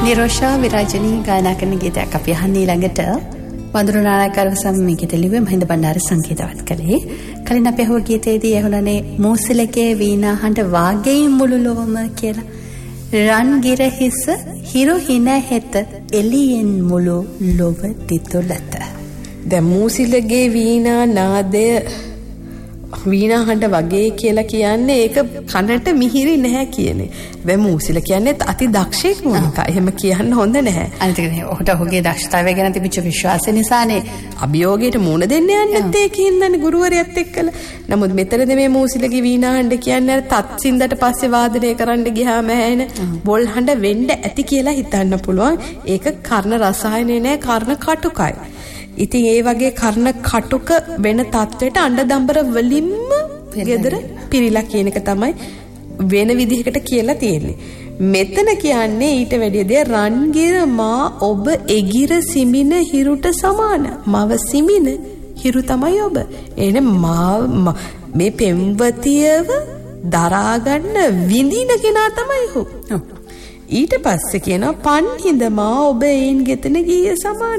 නිරෝෂා විරාජනී ගායනා කරන ගීතයක් අපි අහන්නේ ළඟට වඳුරු නානාකාරව සම්මිගිත ලිව්වේ මහින්ද බණ්ඩාර සංගීතවත් කළේ. කලින් අපි අහුව ගීතයේදී ඇහුණනේ මූසිලගේ වීණා හඬ වාගේ මුළු ලොවම කියලා. රන් ගිර හිස හිරු හින හෙත එළියෙන් මුළු ලොව දිතුලත. දැන් මූසිලගේ වීණා නාදය වීණා හඬ වගේ කියලා කියන්නේ ඒක කනට මිහිරි නැහැ කියන්නේ. වෙ මූසිල කියන්නේ අති දක්ෂයෙක් මොනිකා. එහෙම කියන්න හොඳ නැහැ. අනිත් එක ඔහුට ඔහුගේ දක්ෂතාවය ගැන තිබිච්ච විශ්වාසය නිසානේ අභියෝගයට මුහුණ දෙන්න යන්නේ නැත්තේ කියනනේ ගුරුවරයාත් එක්කලා. නමුත් මෙතනද මේ මූසිලගේ වීණා හඬ කියන්නේ තත්සින්දට පස්සේ වාදනය කරන්න ගියාම ඇහෙන බොල් හඬ වෙන්න ඇති කියලා හිතන්න පුළුවන්. ඒක කර්ණ රසායනේ නෑ කර්ණ කටුකයි. ඉතින් ඒ වගේ කර්ණ කටුක වෙන තත්වයට අඬදම්බර වලින්ම ගෙදර පිරීලා කියන එක තමයි වෙන විදිහකට කියලා තියෙන්නේ. මෙතන කියන්නේ ඊට වැඩිය දෙය රන්ගිර මා ඔබ එගිර සිමින හිරුට සමාන. මව සිමින හිරු තමයි ඔබ. එහෙනම් මේ පෙම්වතියව දරා ගන්න විඳින කෙනා තමයි ඔහු. ඊට පස්සේ කියනවා පන්හිඳ මා ඔබ ඒන් ගෙතන ගියේ සමාන.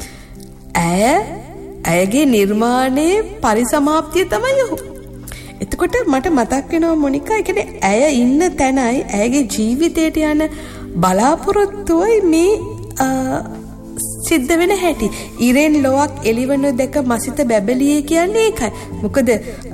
ඇයගේ නිර්මාණයේ පරිසමාප්තිය තමයි ඔහු. එතකොට මට මතක් වෙනවා මොනිකා, ඒ කියන්නේ ඇය ඉන්න තැනයි ඇයගේ ජීවිතයට යන බලාපොරොත්තුවයි මේ සිද්ධ වෙන හැටි. ඉරෙන් ලොවක් එළිවන දෙක මසිත බැබලියේ කියන්නේ ඒකයි. මොකද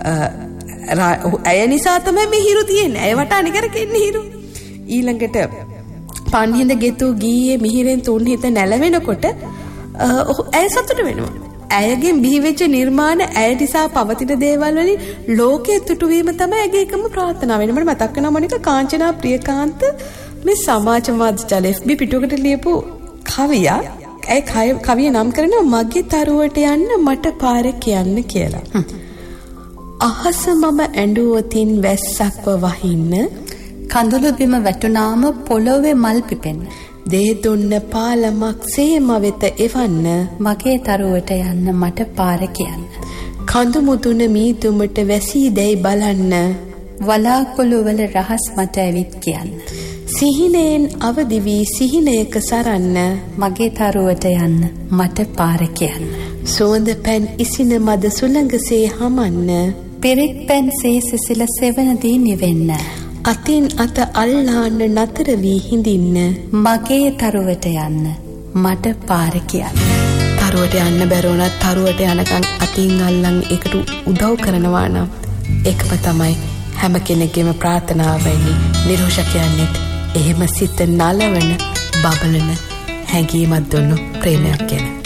ඇය නිසා තමයි මේ හිරු තියෙන්නේ. ඇය වට අනිකර කෙන්නේ හිරු. ඊළඟට පන්හිඳ ගෙතු ගීයේ මිහිරෙන් තුන් හිත නැලවෙනකොට ඇය සතුට වෙනවා. ඇයගෙන් බිහිවෙච්ච නිර්මාණ ඇය නිසා පවතින දේවල් වලින් ලෝකයේ තුටුවීම තමයි ඇගේ එකම ප්‍රාර්ථනාව වෙන. මට මතක් වෙනවා මොනිකා කාංචනා ප්‍රියකාන්ත මේ සමාජ මාධ්‍ය FB පිටුවකට ලියපු කවියා. ඇය කවිය නම් කරනවා මගේ තරුවට යන්න මට පාර කියන්න කියලා. අහස මම ඇඬුවොතින් වැස්සක්ව වහින්න, කඳුළු බිම වැටුනාම පොළොවේ මල් පිපෙන්න, දේ දුන්න පාලමක් සේම වෙත එවන්න, මගේ තරුවට යන්න මට පාර කියන්න, කඳු මුදුන මීදුමට වැසී දැයි බලන්න, වලාකුළු වල රහස් මට ඇවිත් කියන්න, සිහිනයෙන් අවදි වී සිහිනයක සරන්න, මගේ තරුවට යන්න මට පාර කියන්න, සුවඳ පැන් ඉසින මද සුළඟසේ හමන්න, පිරිත් පැන් සේ සිසිල සෙවනදී නිවෙන්න, අතින් අත අල්ලාන්න නතර වී හිඳින්න, මගේ තරුවට යන්න මට පාර කියන්න. තරුවට යන්න බැරුණත් තරුවට යනකම් අතින් අල්ලන් ඒකට උදව් කරනවා නම් ඒකම තමයි හැම කෙනෙක්ගේම ප්‍රාර්ථනාව වෙන්නේ. නිරෝෂ කියන්නේ එහෙම සිත නලවන බබලන හැඟීමක් දුන්නු ප්‍රේමයක් ගැන.